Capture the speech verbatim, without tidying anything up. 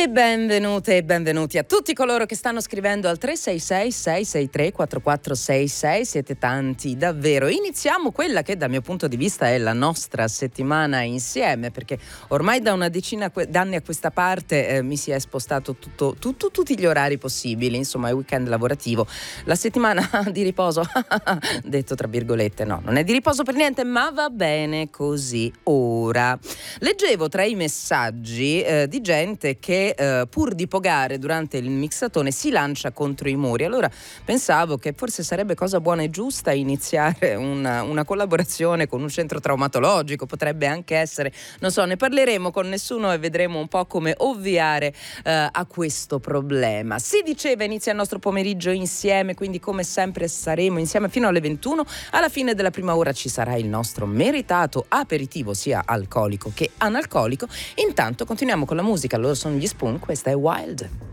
E benvenute e benvenuti a tutti coloro che stanno scrivendo al tre sei sei sei sei tre quattro quattro sei sei, siete tanti davvero. Iniziamo quella che dal mio punto di vista è la nostra settimana insieme, perché ormai da una decina d'anni a questa parte eh, mi si è spostato tutto, tutto, tutti gli orari possibili, insomma il weekend lavorativo, la settimana di riposo, detto tra virgolette, no, non è di riposo per niente, ma va bene così. Ora, leggevo tra i messaggi eh, di gente che Eh, pur di pogare durante il mixatone si lancia contro i muri. Allora pensavo che forse sarebbe cosa buona e giusta iniziare una, una collaborazione con un centro traumatologico, potrebbe anche essere, non so, ne parleremo con nessuno e vedremo un po' come ovviare eh, a questo problema. Si diceva inizia il nostro pomeriggio insieme, quindi come sempre saremo insieme fino alle ventuno. Alla fine della prima ora ci sarà il nostro meritato aperitivo sia alcolico che analcolico. Intanto continuiamo con la musica, loro sono gli Spoon, questa è Wild.